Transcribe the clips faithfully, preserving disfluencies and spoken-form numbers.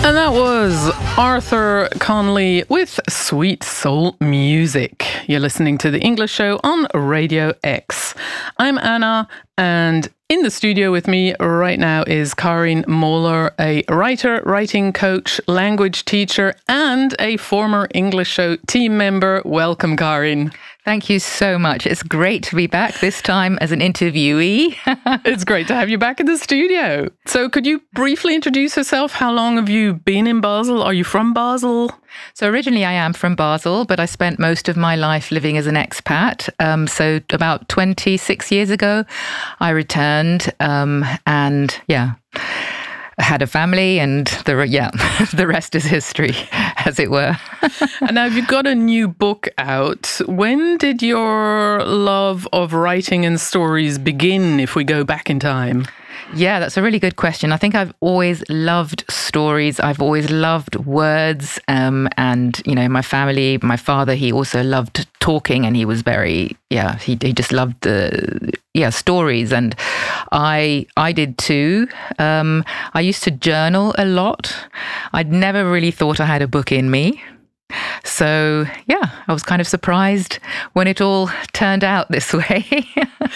And that was Arthur Conley with Sweet Soul Music. You're listening to The English Show on Radio X. I'm Anna, and in the studio with me right now is Karin Moller, a writer, writing coach, language teacher, and a former English Show team member. Welcome, Karin. Thank you so much. It's great to be back, this time as an interviewee. It's great to have you back in the studio. So could you briefly introduce yourself? How long have you been in Basel? Are you from Basel? So originally I am from Basel, but I spent most of my life living as an expat. Um, so about twenty-six years ago, I returned um, and yeah, had a family, and the yeah, the rest is history, as it were. And now you've got a new book out. When did your love of writing and stories begin, if we go back in time? Yeah, that's a really good question. I think I've always loved stories. I've always loved words. Um, and, you know, my family, my father, he also loved talking, and he was very, yeah, he, he just loved the, yeah, stories. And I, I did too. Um, I used to journal a lot. I'd never really thought I had a book in me. So, yeah, I was kind of surprised when it all turned out this way.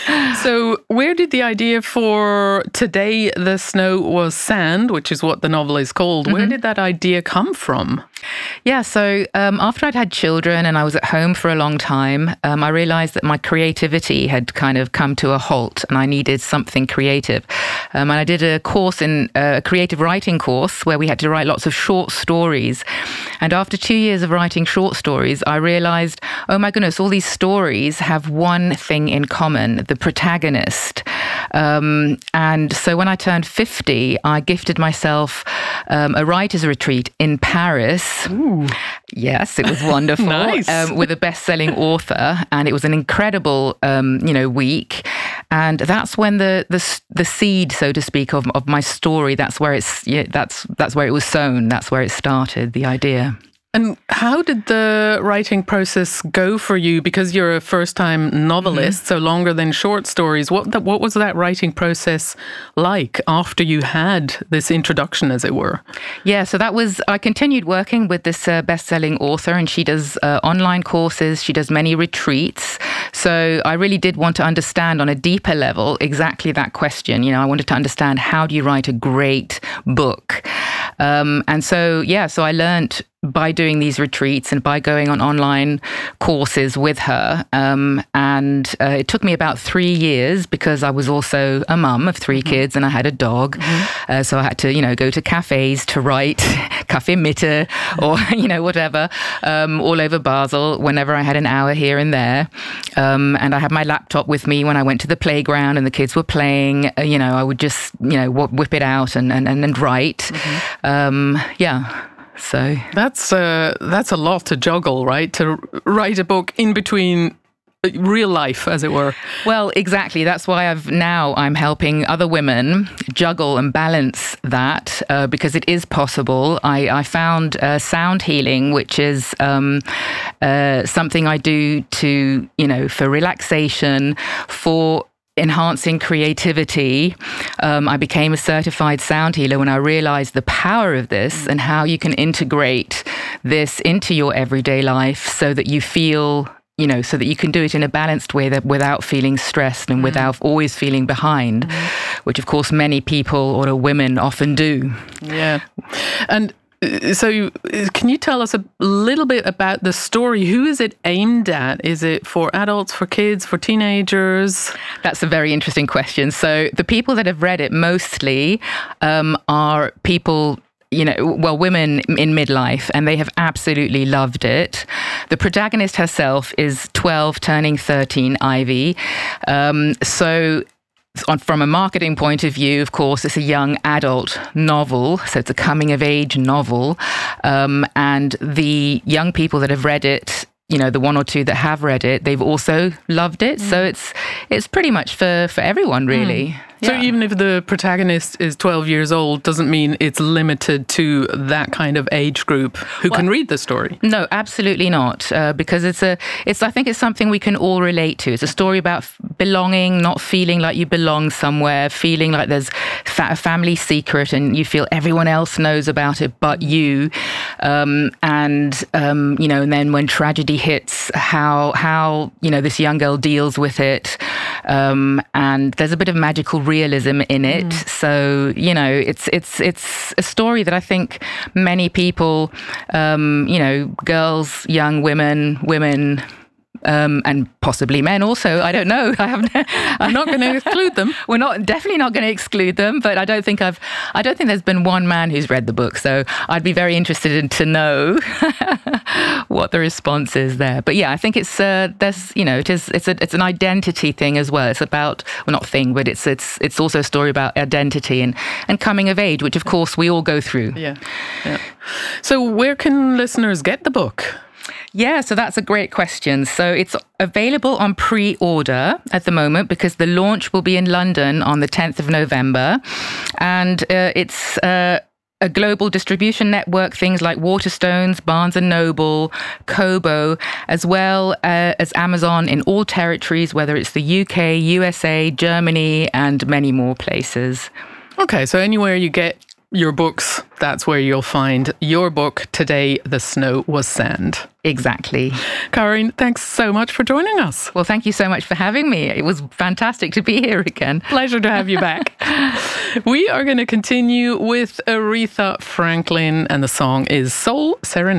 So where did the idea for Today the Snow Was Sand, which is what the novel is called, mm-hmm. where did that idea come from? Yeah, so um, after I'd had children and I was at home for a long time, um, I realized that my creativity had kind of come to a halt and I needed something creative. Um, and I did a course in uh, a creative writing course where we had to write lots of short stories. And after two years of writing short stories, I realized, oh my goodness, all these stories have one thing in common, the protagonist. Um, and so when I turned fifty, I gifted myself um, a writer's retreat in Paris. Ooh. Yes, it was wonderful. Nice. um, with a best-selling author, and it was an incredible, um, you know, week. And that's when the the the seed, so to speak, of of my story. That's where it's. Yeah, that's that's where it was sown. That's where it started. The idea. And how did the writing process go for you? Because you're a first-time novelist, mm-hmm. so longer than short stories. What the, what was that writing process like after you had this introduction, as it were? Yeah, so that was, I continued working with this uh, best-selling author, and she does uh, online courses. She does many retreats. So I really did want to understand on a deeper level exactly that question. You know, I wanted to understand, how do you write a great book? Um, and so, yeah, so I learned by doing these retreats and by going on online courses with her. Um, and uh, it took me about three years because I was also a mum of three mm-hmm. kids and I had a dog. Mm-hmm. Uh, so I had to, you know, go to cafes to write, Café Mitte or, you know, whatever, um, all over Basel whenever I had an hour here and there. Um, and I had my laptop with me when I went to the playground and the kids were playing. Uh, you know, I would just, you know, whip it out and, and, and write. Mm-hmm. Um, yeah. So that's uh, that's a lot to juggle, right? To write a book in between real life, as it were. Well, exactly. That's why I've now I'm helping other women juggle and balance that uh, because it is possible. I, I found uh, sound healing, which is um, uh, something I do to, you know, for relaxation, for enhancing creativity. Um, I became a certified sound healer when I realized the power of this and how you can integrate this into your everyday life so that you feel, you know, so that you can do it in a balanced way that without feeling stressed and mm. without always feeling behind, mm. which of course many people or women often do. Yeah. And so can you tell us a little bit about the story? Who is it aimed at? Is it for adults, for kids, for teenagers? That's a very interesting question. So the people that have read it mostly um, are people, you know, well, women in midlife, and they have absolutely loved it. The protagonist herself is twelve, turning thirteen, Ivy. Um, so On, from a marketing point of view, of course, it's a young adult novel, so it's a coming-of-age novel. Um, and the young people that have read it, you know, the one or two that have read it, they've also loved it. Mm. So it's it's pretty much for, for everyone, really. Mm. So yeah. even if the protagonist is twelve years old, doesn't mean it's limited to that kind of age group who well, can read the story. No, absolutely not. Uh, because it's a, it's. I think it's something we can all relate to. It's a story about f- belonging, not feeling like you belong somewhere, feeling like there's fa- a family secret and you feel everyone else knows about it but you. Um, and um, you know, and then when tragedy hits, how how you know this young girl deals with it. Um, and there's a bit of magical realism in it. Mm. So, you know, it's it's it's a story that I think many people, um, you know, girls, young women, women, Um, and possibly men also. I don't know. I haven't. I'm not going to exclude them. We're not definitely not going to exclude them. But I don't think I've. I don't think there's been one man who's read the book. So I'd be very interested in to know what the response is there. But yeah, I think it's uh, there's you know it is it's a it's an identity thing as well. It's about well not thing, but it's it's it's also a story about identity and and coming of age, which of course we all go through. Yeah. Yeah. So where can listeners get the book? Yeah, so that's a great question. So it's available on pre-order at the moment because the launch will be in London on the tenth of November. And uh, it's uh, a global distribution network, things like Waterstones, Barnes and Noble, Kobo, as well uh, as Amazon in all territories, whether it's the U K, U S A, Germany, and many more places. Okay, so anywhere you get your books, that's where you'll find your book, Today the Snow Was Sand. Exactly. Karin, thanks so much for joining us. Well, thank you so much for having me. It was fantastic to be here again. Pleasure to have you back. We are going to continue with Aretha Franklin, and the song is Soul Serenade.